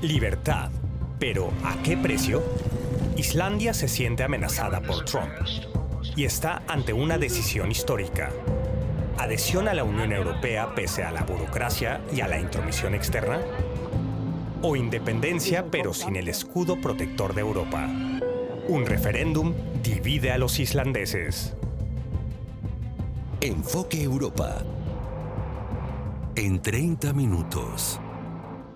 Libertad. ¿Pero a qué precio? Islandia se siente amenazada por Trump y está ante una decisión histórica. ¿Adhesión a la Unión Europea pese a la burocracia y a la intromisión externa? ¿O independencia pero sin el escudo protector de Europa? Un referéndum divide a los islandeses. Enfoque Europa. En 30 minutos.